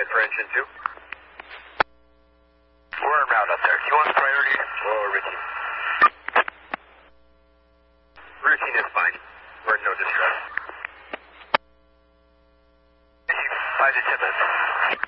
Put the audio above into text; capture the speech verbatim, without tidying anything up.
for engine two. We're en route up there. Do you want priority or routine? Routine is fine. We're in no distress. Five to ten minutes.